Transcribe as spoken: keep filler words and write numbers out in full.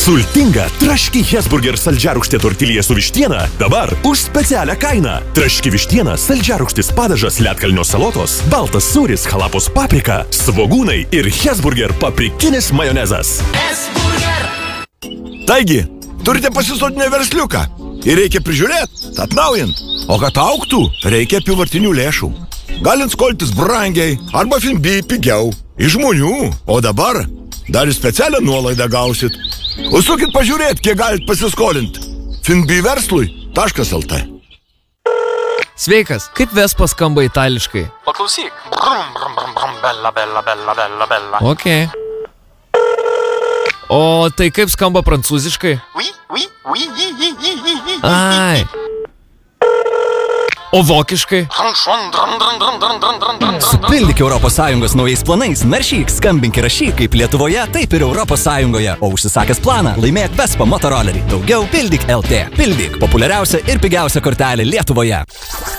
Sultinga traški Hesburger saldžiarūgštė tortilija su vištiena dabar už specialią kainą. Traški vištiena, saldžiarūgštis padažas, ledkalnio salotos, baltas sūris, halapos paprika, svogūnai ir Hesburger paprikinis majonezas. Hesburger! Taigi, turite pasisotinę versliuką ir reikia prižiūrėti, atnaujint. O kad augtų, reikia apyvartinių lėšų. Galint skoltis brangiai arba Finbi pigiau. Iš žmonių. O dabar dar ir specialią nuolaidą gausit. Užsukit pažiūrėti, kiek galit pasiskolinti. finbi verslui taškas lt. Sveikas, kaip Vespa skamba itališkai? Paklausyk. Brum, brum, brum, brum, bella, bella, bella, bella, bella. Ok. O tai kaip skamba prancūziškai? Oui, oui, oui, oui, oui, oui, oui, oui. Ai. O vokiškai? Supildyk Europos Sąjungos naujais planais, naršyk, skambink ir rašyk kaip Lietuvoje, taip ir Europos Sąjungoje. O užsisakęs planą, laimėk Vespa motorolerį. Daugiau pildyk L T. Pildyk populiariausia ir pigiausia kortelė Lietuvoje.